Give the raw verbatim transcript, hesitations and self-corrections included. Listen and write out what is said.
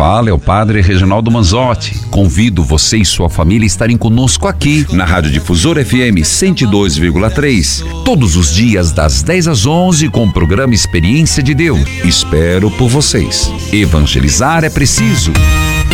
fala é o Padre Reginaldo Manzotti. Convido você e sua família a estarem conosco aqui na Rádio Difusora F M cento e dois vírgula três, todos os dias das dez às onze com o programa Experiência de Deus. Espero por vocês. Evangelizar é preciso.